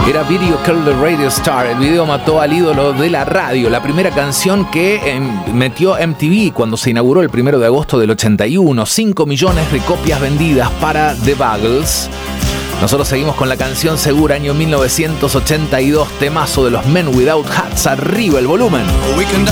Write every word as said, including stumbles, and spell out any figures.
Era Video Killed the Radio Star. El video mató al ídolo de la radio. La primera canción que eh, metió M T V cuando se inauguró el primero de agosto del ochenta y uno. cinco millones de copias vendidas para The Buggles. Nosotros seguimos con la canción segura, año mil novecientos ochenta y dos. Temazo de los Men Without Hats. Arriba el volumen. We can